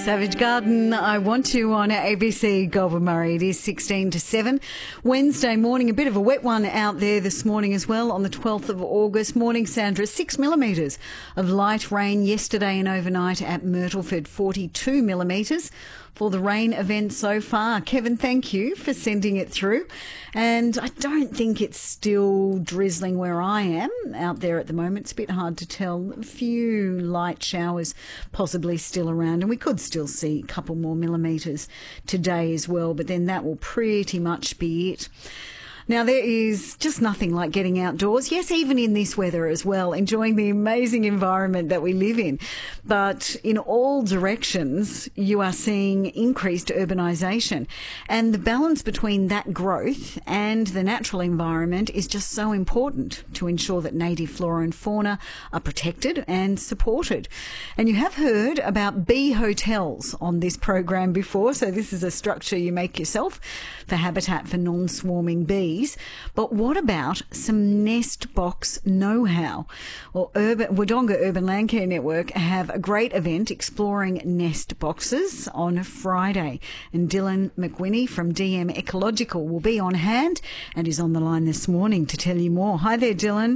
Savage Garden, I Want You on ABC Goulburn Murray. It is 16 to 7. Wednesday morning, a bit of a wet one out there this morning as well on the 12th of August. Morning, Sandra, 6 millimetres of light rain yesterday and overnight at Myrtleford, 42 millimetres for the rain event so far. Kevin, thank you for sending it through. And I don't think it's still drizzling where I am out there at the moment. It's a bit hard to tell. A few light showers possibly still around, and we could still see a couple more millimetres today as well, but then that will pretty much be it. Now, there is just nothing like getting outdoors. Yes, even in this weather as well, enjoying the amazing environment that we live in. But in all directions, you are seeing increased urbanisation. And the balance between that growth and the natural environment is just so important to ensure that native flora and fauna are protected and supported. And you have heard about bee hotels on this program before. So this is a structure you make yourself for habitat for non-swarming bees. But what about some nest box know-how? Well, Wodonga Urban Landcare Network have a great event exploring nest boxes on Friday. And Dylan McWhinney from DM Ecological will be on hand and is on the line this morning to tell you more. Hi there, Dylan.